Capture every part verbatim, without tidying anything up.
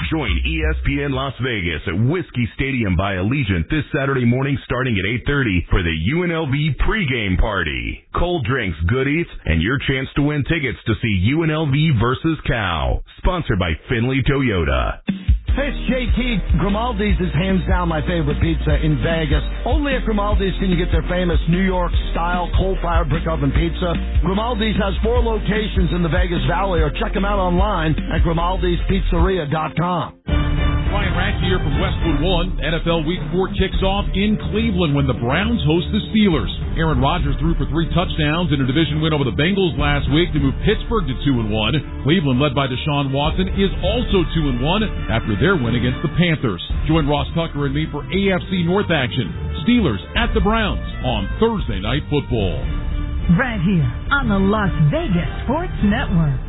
Join E S P N Las Vegas at Whiskey Stadium by Allegiant this Saturday morning starting at eight thirty for the U N L V pregame party. Cold drinks, good eats, and your chance to win tickets to see U N L V versus Cal. Sponsored by Finley Toyota. Hey, it's J T. Grimaldi's is hands down my favorite pizza in Vegas. Only at Grimaldi's can you get their famous New York-style coal-fired brick oven pizza. Grimaldi's has four locations in the Vegas Valley, or check them out online at grimaldis pizzeria dot com. Ryan Ratke here from Westwood One. N F L Week four kicks off in Cleveland when the Browns host the Steelers. Aaron Rodgers threw for three touchdowns in a division win over the Bengals last week to move Pittsburgh to two and one. Cleveland, led by Deshaun Watson, is also two and one after their win against the Panthers. Join Ross Tucker and me for A F C North action. Steelers at the Browns on Thursday Night Football. Right here on the Las Vegas Sports Network.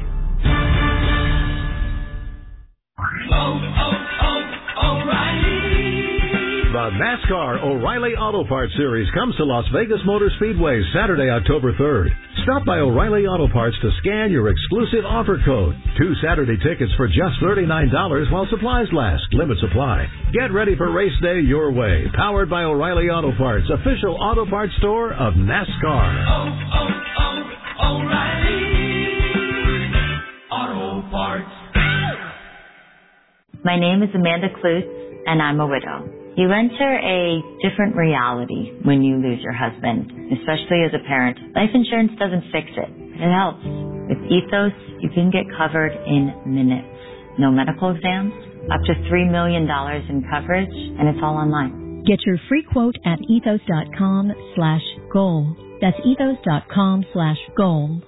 Oh, oh, oh, O'Reilly. The NASCAR O'Reilly Auto Parts Series comes to Las Vegas Motor Speedway Saturday, October third. Stop by O'Reilly Auto Parts to scan your exclusive offer code. Two Saturday tickets for just thirty-nine dollars while supplies last. Limits apply. Get ready for race day your way. Powered by O'Reilly Auto Parts, official auto parts store of NASCAR. Oh, oh, oh, O'Reilly Auto Parts. My name is Amanda Klutz, and I'm a widow. You enter a different reality when you lose your husband, especially as a parent. Life insurance doesn't fix it, but it helps. With Ethos, you can get covered in minutes. No medical exams, up to three million dollars in coverage, and it's all online. Get your free quote at ethos.com slash gold. That's ethos.com slash gold.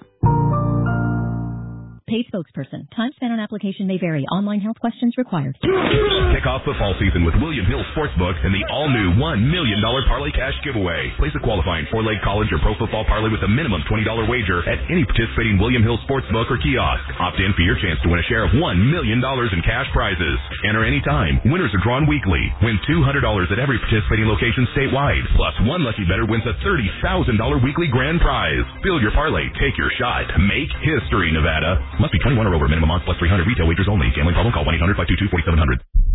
Paid spokesperson. Time spent on application may vary. Online health questions required. Kick off football season with William Hill Sportsbook and the all-new one million dollars Parlay Cash giveaway. Place a qualifying four-leg college or pro football parlay with a minimum twenty dollars wager at any participating William Hill Sportsbook or kiosk. Opt in for your chance to win a share of one million dollars in cash prizes. Enter anytime. Winners are drawn weekly. Win two hundred dollars at every participating location statewide. Plus, one lucky bettor wins a thirty thousand dollars weekly grand prize. Build your parlay. Take your shot. Make history, Nevada. Must be twenty-one or over. Minimum odds plus three hundred. Retail wagers only. Gambling problem? Call one eight hundred five two two four seven zero zero.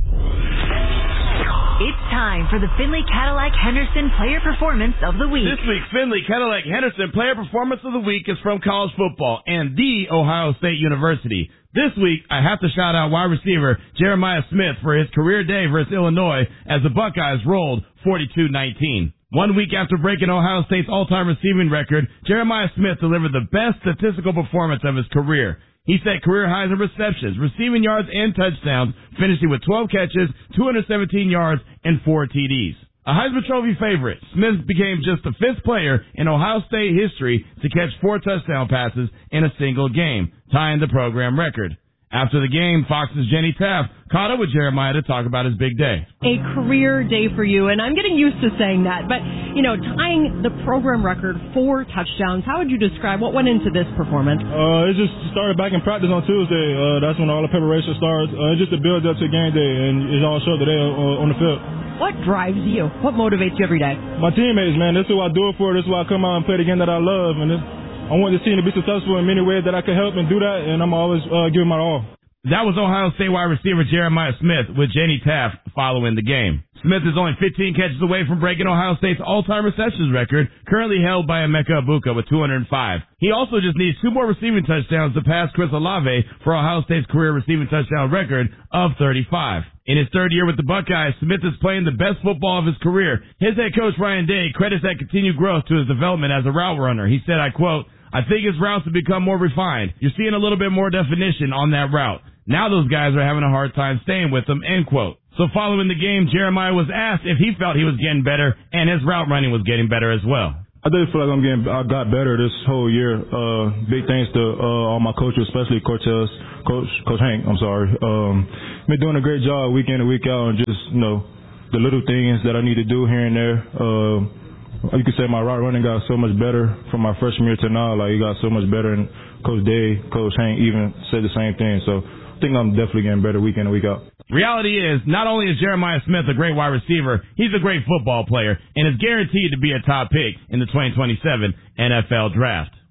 It's time for the Finley Cadillac Henderson Player Performance of the Week. This week's Finley Cadillac Henderson Player Performance of the Week is from college football and the Ohio State University. This week, I have to shout out wide receiver Jeremiah Smith for his career day versus Illinois as the Buckeyes rolled forty-two nineteen. One week after breaking Ohio State's all-time receiving record, Jeremiah Smith delivered the best statistical performance of his career. He set career highs in receptions, receiving yards, and touchdowns, finishing with twelve catches, two hundred seventeen yards, and four T Ds. A Heisman Trophy favorite, Smith became just the fifth player in Ohio State history to catch four touchdown passes in a single game, tying the program record. After the game, Fox's Jenny Taft caught up with Jeremiah to talk about his big day. A career day for you, and I'm getting used to saying that. But, you know, tying the program record, four touchdowns, how would you describe what went into this performance? Uh, it just started back in practice on Tuesday. Uh, that's when all the preparation starts. Uh, it's just a build up to game day, and it all showed today uh, on the field. What drives you? What motivates you every day? My teammates, man. That's who I do it for. That's why I come out and play the game that I love, and it's, I want the team to be successful in many ways that I can help and do that, and I'm always uh, giving my all. That was Ohio State wide receiver Jeremiah Smith with Jenny Taft following the game. Smith is only fifteen catches away from breaking Ohio State's all-time receptions record, currently held by Emeka Egbuka with two hundred five. He also just needs two more receiving touchdowns to pass Chris Olave for Ohio State's career receiving touchdown record of thirty-five. In his third year with the Buckeyes, Smith is playing the best football of his career. His head coach, Ryan Day, credits that continued growth to his development as a route runner. He said, I quote, I think his routes have become more refined. You're seeing a little bit more definition on that route. Now those guys are having a hard time staying with him, end quote. So following the game, Jeremiah was asked if he felt he was getting better, and his route running was getting better as well. I do feel like I'm getting, I got better this whole year. Uh, big thanks to uh, all my coaches, especially Cortez, Coach Coach Hank. I'm sorry. Um, been doing a great job week in and week out, and just you know the little things that I need to do here and there. Uh, you could say my route running got so much better from my freshman year to now. Like it got so much better, and Coach Day, Coach Hank even said the same thing. So I think I'm definitely getting better week in and week out. Reality is, not only is Jeremiah Smith a great wide receiver, he's a great football player and is guaranteed to be a top pick in the twenty twenty-seven N F L Draft.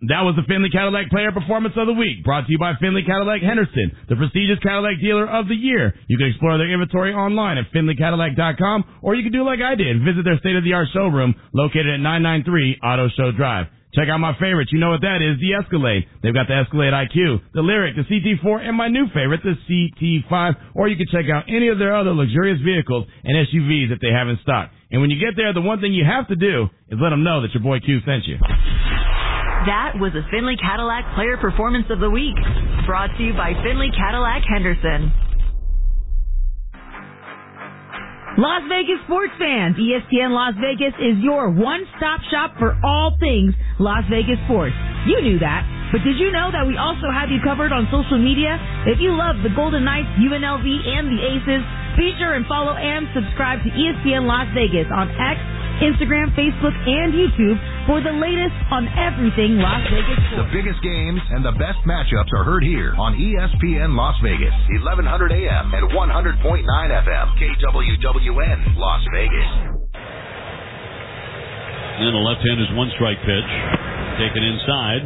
That was the Finley Cadillac Player Performance of the Week, brought to you by Finley Cadillac Henderson, the prestigious Cadillac dealer of the year. You can explore their inventory online at finley cadillac dot com, or you can do like I did and visit their state-of-the-art showroom located at nine ninety-three Auto Show Drive. Check out my favorite. You know what that is, the Escalade. They've got the Escalade I Q, the Lyriq, the C T four, and my new favorite, the C T five. Or you can check out any of their other luxurious vehicles and S U Vs that they have in stock. And when you get there, the one thing you have to do is let them know that your boy Q sent you. That was the Finley Cadillac Player Performance of the Week, brought to you by Finley Cadillac Henderson. Las Vegas sports fans, E S P N Las Vegas is your one-stop shop for all things Las Vegas sports. You knew that, but did you know that we also have you covered on social media? If you love the Golden Knights, U N L V, and the Aces, be sure and follow and subscribe to E S P N Las Vegas on X, Instagram, Facebook, and YouTube for the latest on everything Las Vegas sports. The biggest games and the best matchups are heard here on E S P N Las Vegas, eleven hundred A M and one hundred point nine F M, K W W N, Las Vegas. And the left-hander's one-strike pitch, taken inside.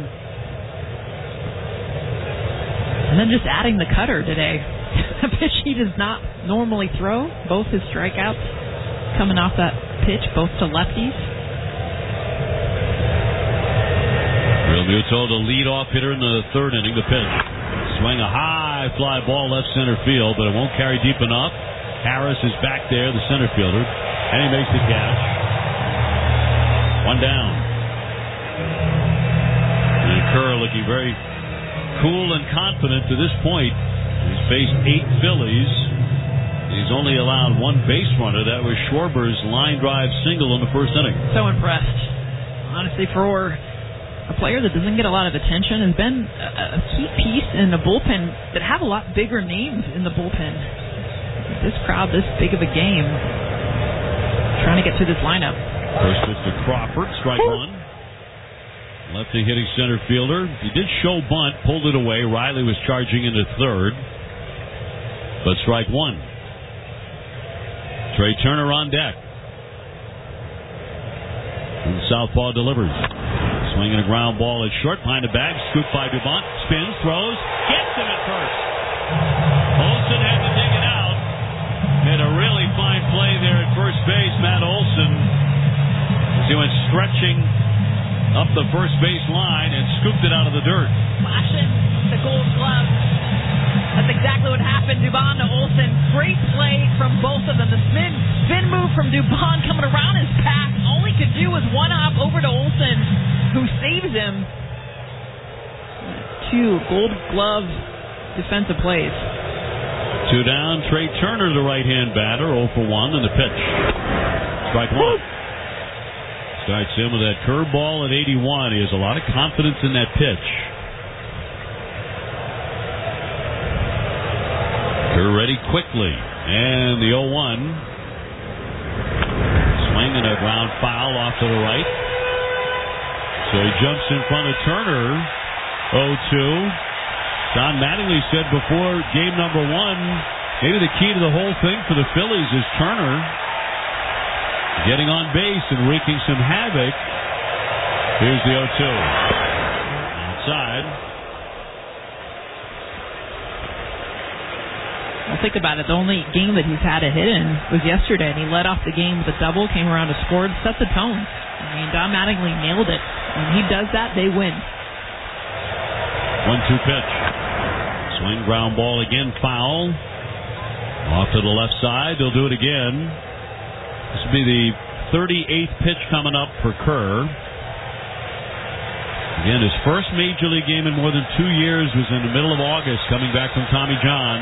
And then just adding the cutter today. A pitch he does not normally throw. Both his strikeouts coming off that pitch, both to lefties. Real Muto, the leadoff hitter in the third inning, the pitch. Swing a high fly ball left center field, but it won't carry deep enough. Harris is back there, the center fielder, and he makes the catch. One down. And Kerr looking very cool and confident to this point. He's faced eight Phillies. He's only allowed one base runner. That was Schwarber's line drive single in the first inning. So impressed. Honestly, for a player that doesn't get a lot of attention, has been a key piece in the bullpen that have a lot bigger names in the bullpen. This crowd, this big of a game, trying to get through this lineup. First pitch to Crawford, strike one. Lefty hitting center fielder. He did show bunt, pulled it away. Riley was charging into third, but strike one. Trey Turner on deck. And Southpaw delivers. Swinging a ground ball at short, behind the bag, scooped by Dubon, spins, throws, gets him at first. Olsen had to dig it out. Made a really fine play there at first base, Matt Olsen, as he went stretching up the first base line and scooped it out of the dirt. Flashing the gold glove. That's exactly what happened. Dubon to Olsen. Great play from both of them. The spin, spin move from Dubon coming around his path. All he could do was one hop over to Olsen, who saves him. Two gold glove defensive plays. Two down. Trey Turner, the right-hand batter, oh for one in the pitch. Strike one. Starts in with that curveball at eighty-one. He has a lot of confidence in that pitch. Kerr ready quickly. And the oh one. Swinging a ground foul off to the right. So he jumps in front of Turner. oh two. Don Mattingly said before game number one, maybe the key to the whole thing for the Phillies is Turner getting on base and wreaking some havoc. Here's the oh two. Outside. Well, think about it. The only game that he's had a hit in was yesterday, and he led off the game with a double, came around and scored, set the tone. I mean, Don Mattingly nailed it. When he does that, they win. one two pitch. Swing, ground ball again, foul. Off to the left side. They'll do it again. This will be the thirty-eighth pitch coming up for Kerr. Again, his first major league game in more than two years was in the middle of August, coming back from Tommy John.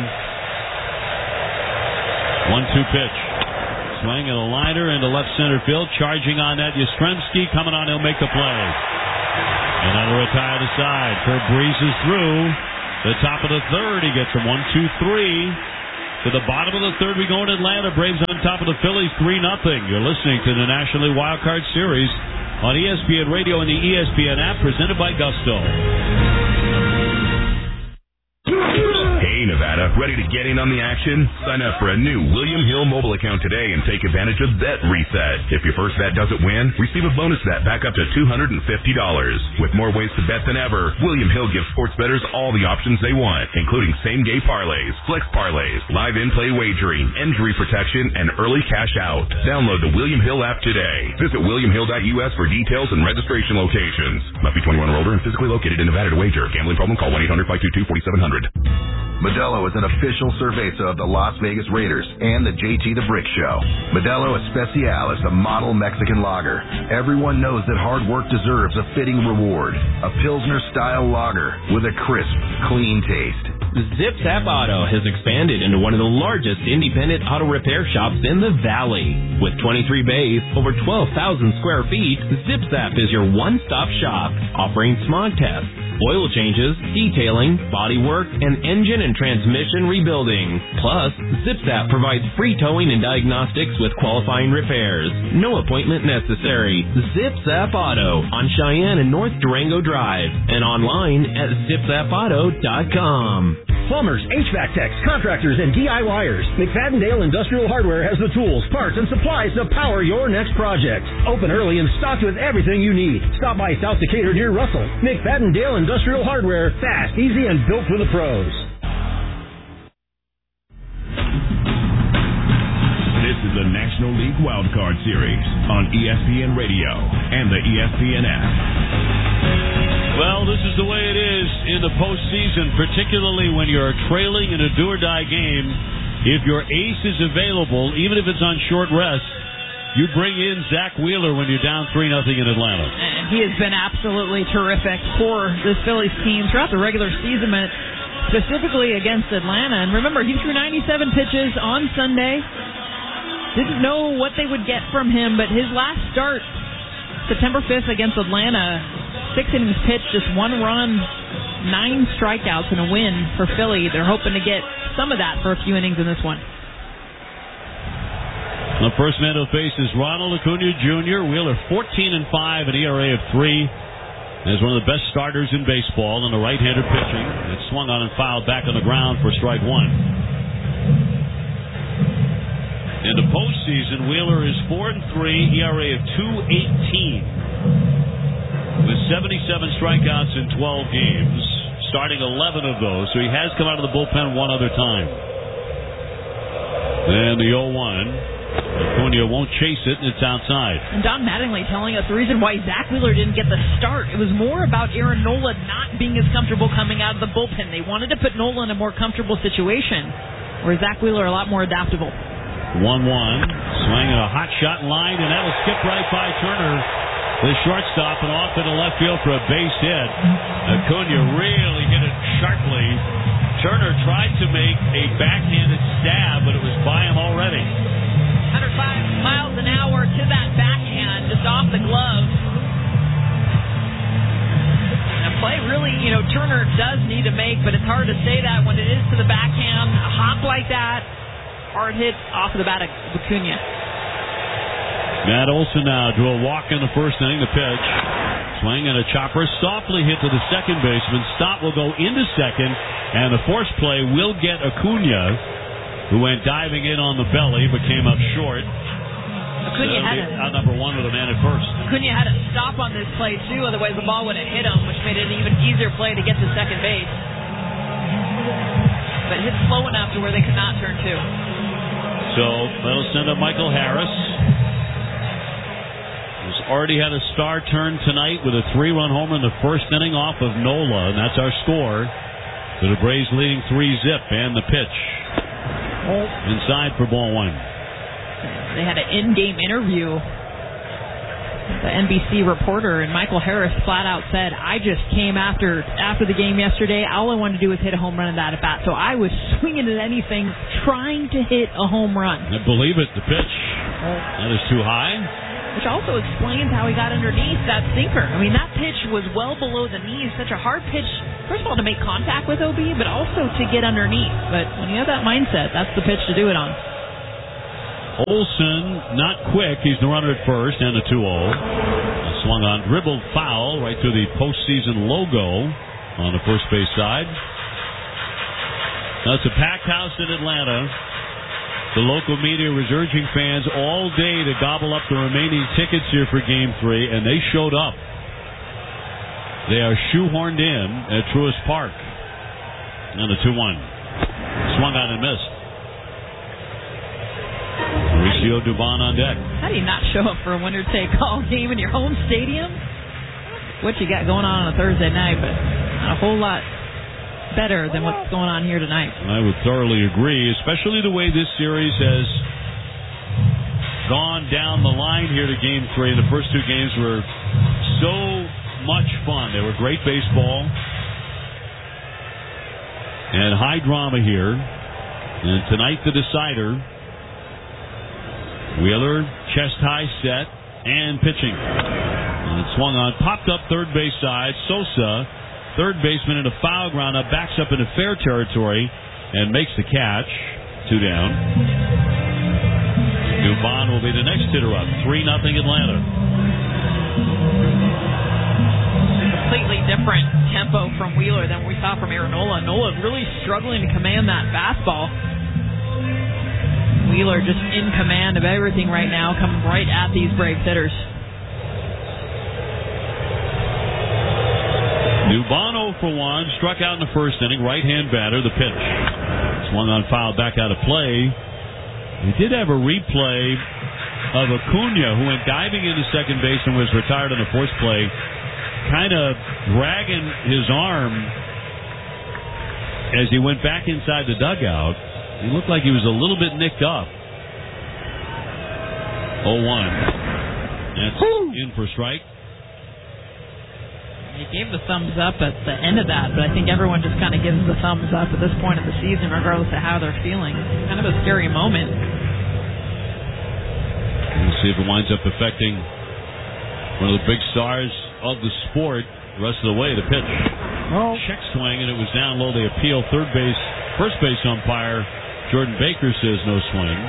one two pitch. Swing and a liner into left center field. Charging on that, Yastrzemski coming on. He'll make the play. Another retire to side. Kerr breezes through the top of the third. He gets from one, two, three. To the bottom of the third, we go in Atlanta. Braves on top of the Phillies, three nothing. You're listening to the National League Wild Card Series on E S P N Radio and the E S P N app, presented by Gusto. Hey, Nevada. Ready to get in on the action? Sign up for a new William Hill mobile account today and take advantage of Bet Reset. If your first bet doesn't win, receive a bonus bet back up to two hundred fifty dollars. With more ways to bet than ever, William Hill gives sports bettors all the options they want, including same-game parlays, flex parlays, live in-play wagering, injury protection, and early cash out. Download the William Hill app today. Visit william hill dot u s for details and registration locations. Must be twenty-one or older and physically located in Nevada to wager. Gambling problem? Call one eight hundred five two two four seven zero zero. Modelo is an official cerveza of the Las Vegas Raiders and the J T the Brick Show. Modelo Especial is the model Mexican lager. Everyone knows that hard work deserves a fitting reward. A Pilsner-style lager with a crisp, clean taste. ZipZap Auto has expanded into one of the largest independent auto repair shops in the Valley. With twenty-three bays, over twelve thousand square feet, ZipZap is your one-stop shop, offering smog tests, oil changes, detailing, body work, and engine and transmission rebuilding. Plus, ZipZap provides free towing and diagnostics with qualifying repairs. No appointment necessary. ZipZap Auto on Cheyenne and North Durango Drive and online at zip zap auto dot com. Plumbers, H V A C techs, contractors, and DIYers. McFadden-Dale Industrial Hardware has the tools, parts, and supplies to power your next project. Open early and stocked with everything you need. Stop by South Decatur near Russell. McFadden-Dale Industrial Hardware. Fast, easy, and built for the pros. This is the National League Wildcard Series on E S P N Radio and the E S P N app. Well, this is the way it is in the postseason, particularly when you're trailing in a do-or-die game. If your ace is available, even if it's on short rest, you bring in Zach Wheeler when you're down three nothing in Atlanta. And he has been absolutely terrific for this Phillies team throughout the regular season, but specifically against Atlanta. And remember, he threw ninety-seven pitches on Sunday. Didn't know what they would get from him, but his last start, September fifth against Atlanta, six innings pitched, just one run, nine strikeouts, and a win for Philly. They're hoping to get some of that for a few innings in this one. The first man to face is Ronald Acuna Junior Wheeler, fourteen and five, an E R A of three. Is one of the best starters in baseball in the right-handed pitching. It's swung on and fouled back on the ground for strike one. In the postseason, Wheeler is four and three, E R A of two eighteen. With seventy-seven strikeouts in twelve games, starting eleven of those, so he has come out of the bullpen one other time. And the oh one, Acuna won't chase it, and it's outside. And Don Mattingly telling us the reason why Zach Wheeler didn't get the start, it was more about Aaron Nola not being as comfortable coming out of the bullpen. They wanted to put Nola in a more comfortable situation, where Zach Wheeler a lot more adaptable. one one, swinging a hot shot line, and that'll skip right by Turner, the shortstop, and off into left field for a base hit. Acuna really hit it sharply. Turner tried to make a backhanded stab, but it was by him already. one hundred five miles an hour to that backhand, just off the glove. And a play really, you know, Turner does need to make, but it's hard to say that when it is to the backhand. A hop like that, hard hit off of the bat of Acuna. Matt Olson now drew a walk in the first inning. The pitch, swing and a chopper, softly hit to the second baseman. Stott will go into second, and the force play will get Acuna, who went diving in on the belly but came up short. Acuna had a, out number one with a man at first. Acuna had to stop on this play too, otherwise the ball would have hit him, which made it an even easier play to get to second base. But hit slow enough to where they could not turn two. So that'll send up Michael Harris. He's already had a star turn tonight with a three-run homer in the first inning off of Nola, and that's our score. So the Braves leading three zip, and the pitch inside for ball one. They had an in-game interview. The N B C reporter, and Michael Harris flat out said, I just came after after the game yesterday. All I wanted to do was hit a home run in that at bat. So I was swinging at anything, trying to hit a home run. I believe it. The pitch. That is too high. Which also explains how he got underneath that sinker. I mean, that pitch was well below the knees. Such a hard pitch, first of all, to make contact with O B, but also to get underneath. But when you have that mindset, that's the pitch to do it on. Olson, not quick. He's the runner at first, and a two oh. Swung on, dribbled foul right to the postseason logo on the first base side. Now, it's a packed house in Atlanta. The local media was urging fans all day to gobble up the remaining tickets here for Game three, and they showed up. They are shoehorned in at Truist Park. And a two one. Swung on and missed. Mauricio Dubon on deck. How do you not show up for a winner-take-all game in your home stadium? What you got going on on a Thursday night, but not a whole lot better than what's going on here tonight. I would thoroughly agree, especially the way this series has gone down the line here to Game three. The first two games were so much fun. They were great baseball and high drama here. And tonight, the decider. Wheeler, chest high set, and pitching. And it swung on, popped up third base side. Sosa, third baseman in a foul ground, up backs up into fair territory and makes the catch. Two down. Dubon will be the next hitter up. three nothing Atlanta. Completely different tempo from Wheeler than we saw from Aaron Nola. Nola really struggling to command that fastball. Wheeler just in command of everything right now, coming right at these Braves hitters. Dubon oh for one, struck out in the first inning, right-hand batter, the pitch. Swung on foul, back out of play. We did have a replay of Acuna, who went diving into second base and was retired on the force play, kind of dragging his arm as he went back inside the dugout. He looked like he was a little bit nicked up. oh one. That's in for strike. He gave the thumbs up at the end of that, but I think everyone just kind of gives the thumbs up at this point of the season, regardless of how they're feeling. Kind of a scary moment. We'll see if it winds up affecting one of the big stars of the sport the rest of the way. The pitch. Oh. Check swing, and it was down low. They appeal. Third base, first base umpire Jordan Baker says no swing.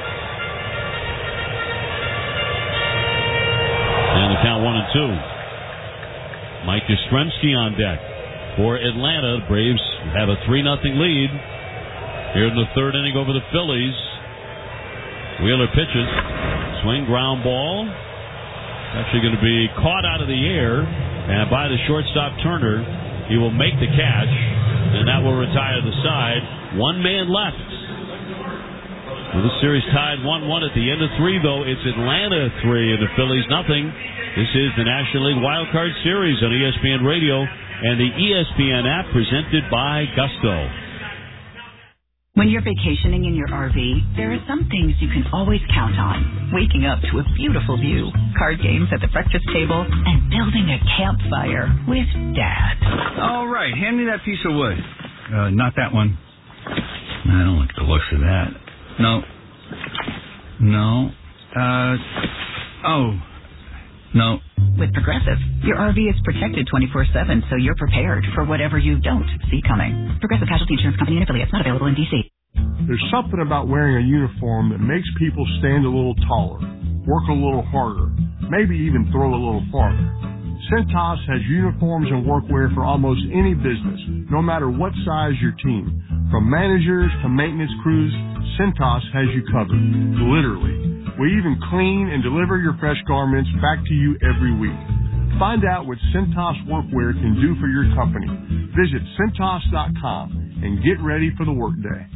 And the count one and two. Mike Yastrzemski on deck for Atlanta. The Braves have a three nothing lead here in the third inning over the Phillies. Wheeler pitches. Swing, ground ball. Actually going to be caught out of the air. And by the shortstop Turner, he will make the catch. And that will retire the side. One man left. Well, this series tied one one at the end of three, though. It's Atlanta three and the Phillies nothing. This is the National League Wild Card Series on E S P N Radio and the E S P N app presented by Gusto. When you're vacationing in your R V, there are some things you can always count on. Waking up to a beautiful view, card games at the breakfast table, and building a campfire with Dad. All right, hand me that piece of wood. Uh, not that one. I don't like the looks of that. No. No. Uh, oh. No. With Progressive, your R V is protected twenty-four seven, so you're prepared for whatever you don't see coming. Progressive Casualty Insurance Company and affiliates, not available in D C. There's something about wearing a uniform that makes people stand a little taller, work a little harder, maybe even throw a little farther. Cintas has uniforms and workwear for almost any business, no matter what size your team. From managers to maintenance crews, Cintas has you covered, literally. We even clean and deliver your fresh garments back to you every week. Find out what Cintas workwear can do for your company. Visit Cintas dot com and get ready for the workday.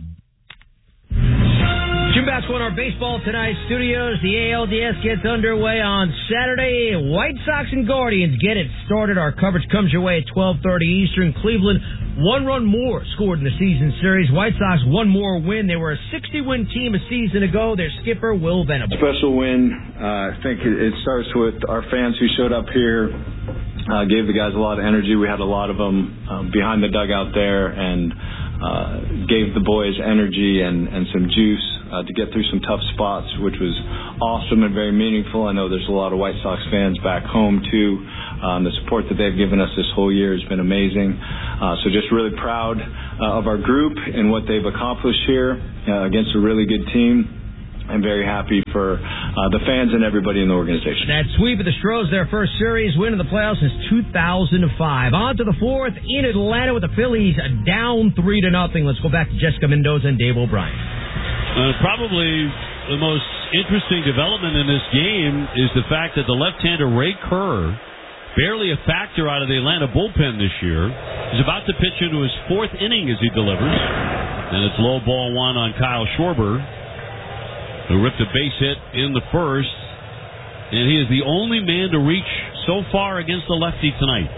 Jim Basko in our Baseball Tonight studios. The A L D S gets underway on Saturday. White Sox and Guardians get it started. Our coverage comes your way at twelve thirty Eastern. Cleveland, one run more scored in the season series. White Sox, one more win. They were a sixty-win team a season ago. Their skipper, Will Venable. Special win. Uh, I think it starts with our fans who showed up here, uh, gave the guys a lot of energy. We had a lot of them uh, behind the dugout there, and uh, gave the boys energy and, and some juice uh, to get through some tough spots, which was awesome and very meaningful. I know there's a lot of White Sox fans back home, too. Um, the support that they've given us this whole year has been amazing. Uh, so just really proud uh, of our group and what they've accomplished here uh, against a really good team. I'm very happy for uh, the fans and everybody in the organization. That sweep of the Stros, their first series win in the playoffs since two thousand five. On to the fourth in Atlanta with the Phillies down three to nothing. Let's go back to Jessica Mendoza and Dave O'Brien. Uh, probably the most interesting development in this game is the fact that the left-hander Ray Kerr, barely a factor out of the Atlanta bullpen this year, is about to pitch into his fourth inning as he delivers. And it's low ball one on Kyle Schwarber, who ripped a base hit in the first. And he is the only man to reach so far against the lefty tonight.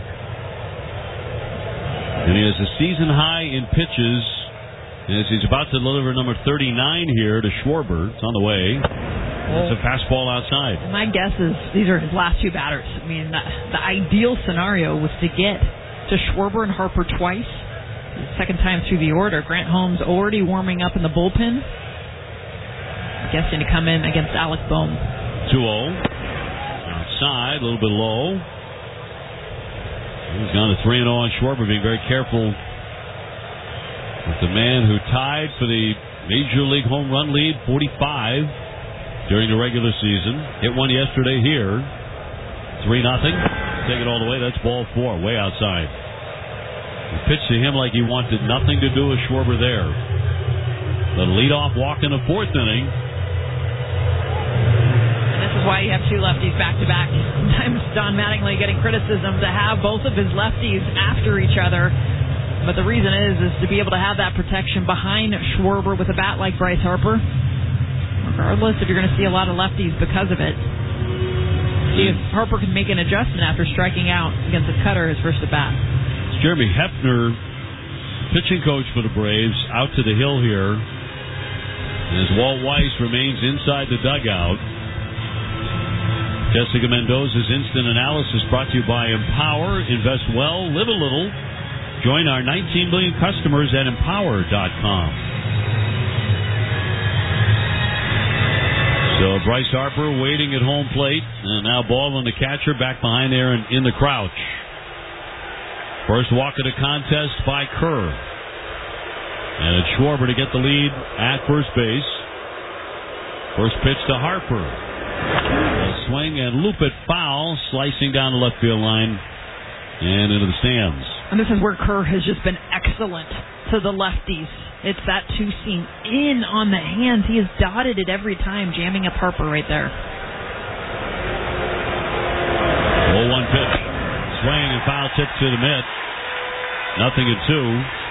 And he has a season high in pitches as he's about to deliver number thirty-nine here to Schwarber. It's on the way. It's a fastball outside. My guess is these are his last two batters. I mean, the, the ideal scenario was to get to Schwarber and Harper twice. The second time through the order. Grant Holmes already warming up in the bullpen. I'm guessing to come in against Alec Bohm. two oh. Outside, a little bit low. He's gone to three and oh on Schwarber, being very careful with the man who tied for the Major League home run lead, forty-five, during the regular season. Hit one yesterday here. three nothing. Take it all the way. That's ball four, way outside. He pitched to him like he wanted nothing to do with Schwarber there. The leadoff walk in the fourth inning. And this is why you have two lefties back-to-back. Sometimes Don Mattingly getting criticism to have both of his lefties after each other. But the reason is, is to be able to have that protection behind Schwarber with a bat like Bryce Harper. Regardless if you're going to see a lot of lefties because of it. See if Harper can make an adjustment after striking out against a cutter his first at bat. It's Jeremy Hefner, pitching coach for the Braves, out to the hill here. As Walt Weiss remains inside the dugout. Jessica Mendoza's instant analysis brought to you by Empower. Invest well, live a little. Join our nineteen million customers at empower dot com. So Bryce Harper waiting at home plate. And now ball on the catcher back behind there and in the crouch. First walk of the contest by Kerr. And it's Schwarber to get the lead at first base. First pitch to Harper. A swing and loop it foul, slicing down the left field line and into the stands. And this is where Kerr has just been excellent to the lefties. It's that two-seam in on the hands. He has dotted it every time, jamming up Harper right there. oh one pitch. Swing and foul tip to the mitt. Nothing at two.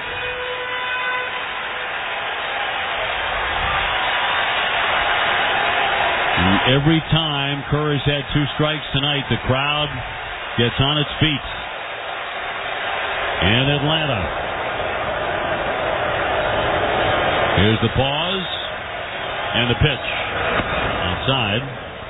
And every time Kerr has had two strikes tonight, the crowd gets on its feet. In Atlanta. Here's the pause. And the pitch. Outside.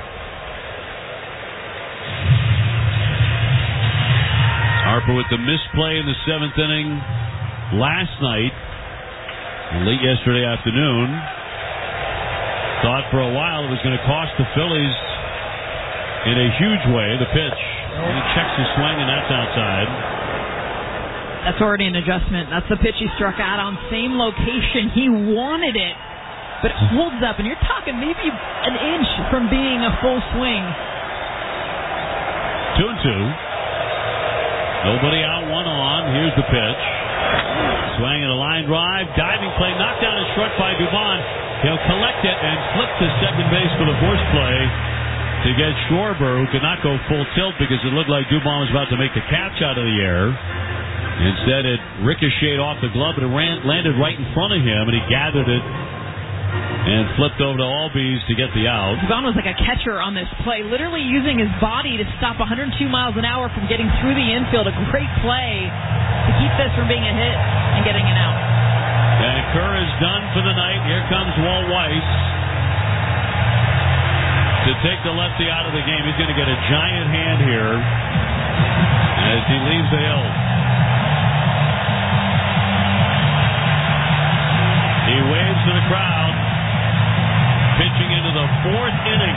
Harper with the misplay in the seventh inning last night. Late yesterday afternoon. Thought for a while it was going to cost the Phillies in a huge way. The pitch. And he checks his swing, and that's outside. That's already an adjustment. That's the pitch he struck out on. Same location. He wanted it, but it holds up, and you're talking maybe an inch from being a full swing. Two and two. Nobody out, one on. Here's the pitch. Swing and a line drive. Diving play. Knocked down and struck by Dubon. He'll collect it and flip to second base for the force play to get Schwarber, who could not go full tilt because it looked like Dubon was about to make the catch out of the air. Instead, it ricocheted off the glove, but it ran, landed right in front of him, and he gathered it and flipped over to Albies to get the out. Dubon was like a catcher on this play, literally using his body to stop one hundred two miles an hour from getting through the infield. A great play to keep this from being a hit and getting an out. And Kerr is done for the night. Here comes Walt Weiss to take the lefty out of the game. He's going to get a giant hand here as he leaves the hill. He waves to the crowd, pitching into the fourth inning.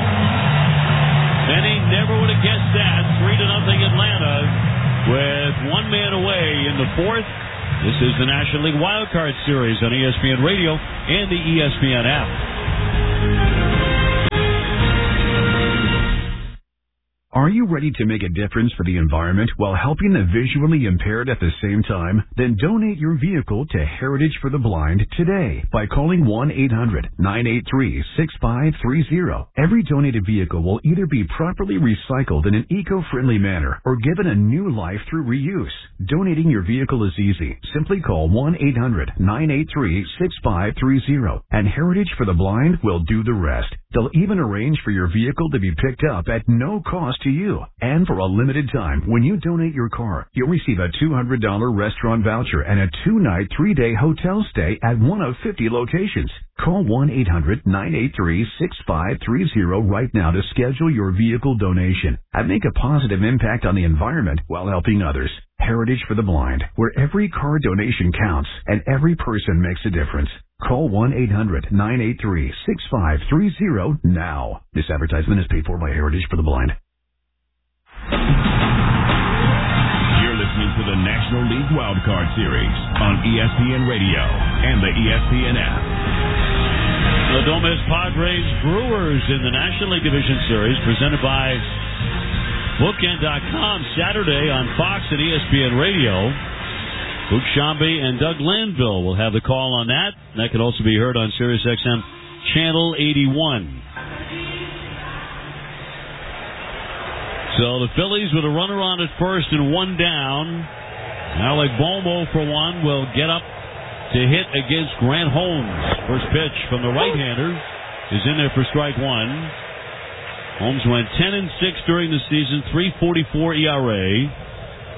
Many never would have guessed that. Three to nothing Atlanta with one man away in the fourth. This is the National League Wildcard Series on E S P N Radio and the E S P N app. Are you ready to make a difference for the environment while helping the visually impaired at the same time? Then donate your vehicle to Heritage for the Blind today by calling one eight hundred nine eight three six five three zero. Every donated vehicle will either be properly recycled in an eco-friendly manner or given a new life through reuse. Donating your vehicle is easy. Simply call one eight hundred nine eight three six five three zero and Heritage for the Blind will do the rest. They'll even arrange for your vehicle to be picked up at no cost to you. And for a limited time, when you donate your car, you'll receive a two hundred dollars restaurant voucher and a two-night, three-day hotel stay at one of fifty locations. Call one eight hundred nine eight three six five three zero right now to schedule your vehicle donation and make a positive impact on the environment while helping others. Heritage for the Blind, where every car donation counts and every person makes a difference. Call one eight hundred nine eight three six five three zero now. This advertisement is paid for by Heritage for the Blind. You're listening to the National League Wildcard Series on E S P N Radio and the E S P N app. The Don't Miss Padres Brewers in the National League Division Series presented by Bookend dot com Saturday on Fox and E S P N Radio. Luke Shambi and Doug Landville will have the call on that. That could also be heard on Sirius X M Channel eighty-one. So the Phillies with a runner on at first and one down. Alec Bomo, for one, will get up to hit against Grant Holmes. First pitch from the right-hander is in there for strike one. Holmes went ten and six during the season, three forty-four E R A.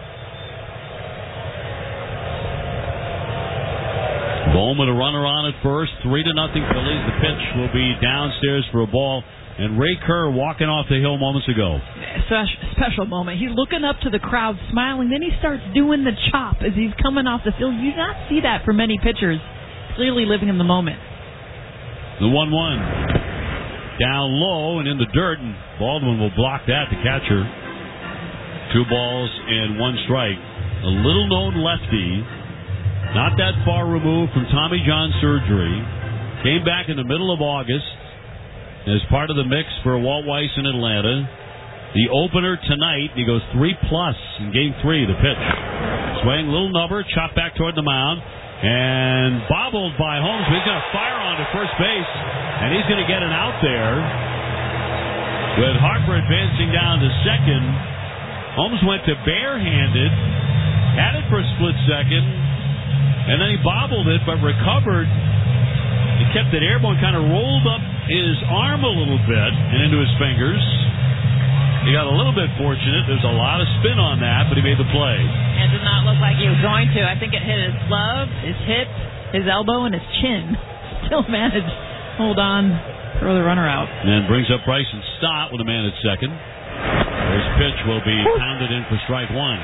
Bowman a runner on at first, three to nothing Phillies. The pitch will be downstairs for a ball, and Ray Kerr walking off the hill moments ago. Special, special moment. He's looking up to the crowd, smiling. Then he starts doing the chop as he's coming off the field. You do not see that for many pitchers. Clearly living in the moment. The one one down low and in the dirt, and Baldwin will block that. The catcher. Two balls and one strike. A little known lefty. Not that far removed from Tommy John surgery. Came back in the middle of August as part of the mix for Walt Weiss in Atlanta. The opener tonight, he goes three plus in game three, the pitch. Swing, little number, chop back toward the mound, and bobbled by Holmes. He's going to fire on to first base, and he's going to get an out there. With Harper advancing down to second, Holmes went to barehanded, had it for a split second, and then he bobbled it, but recovered. He kept it airborne, kind of rolled up his arm a little bit and into his fingers. He got a little bit fortunate. There's a lot of spin on that, but he made the play. It did not look like he was going to. I think it hit his glove, his hip, his elbow, and his chin. Still managed to hold on, throw the runner out. And brings up Bryson Stott with a man at second. His pitch will be pounded in for strike one.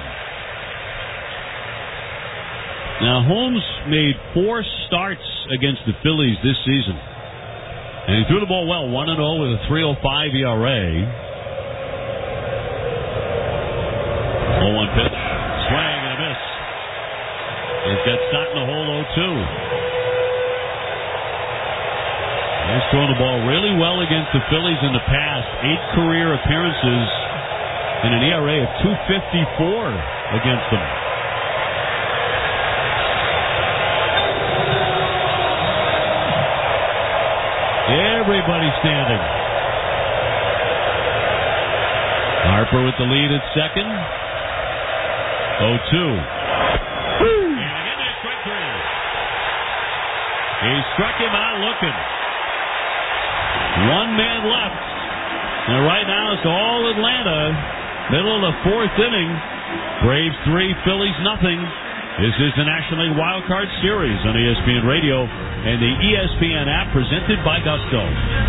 Now, Holmes made four starts against the Phillies this season. And he threw the ball well, one and oh with a three oh five E R A. oh one pitch. Swing and a miss. He's got Stott in the hole oh two. He's thrown the ball really well against the Phillies in the past. Eight career appearances and an E R A of two fifty-four against them. Everybody standing. Harper with the lead at second. oh two. And again, that's strike three. He struck him out looking. One man left. And right now it's all Atlanta. Middle of the fourth inning. Braves three, Phillies nothing. This is the National League Wild Card Series on E S P N Radio and the E S P N app presented by Gusto.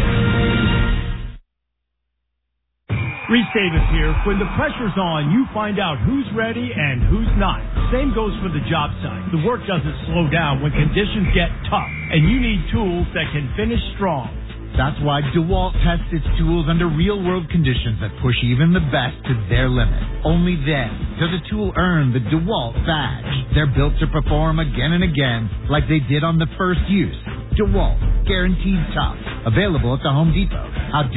Reese Davis here. When the pressure's on, you find out who's ready and who's not. Same goes for the job site. The work doesn't slow down when conditions get tough, and you need tools that can finish strong. That's why DeWalt tests its tools under real-world conditions that push even the best to their limit. Only then does a tool earn the DeWalt badge. They're built to perform again and again like they did on the first use. DeWalt, guaranteed tough. Available at the Home Depot.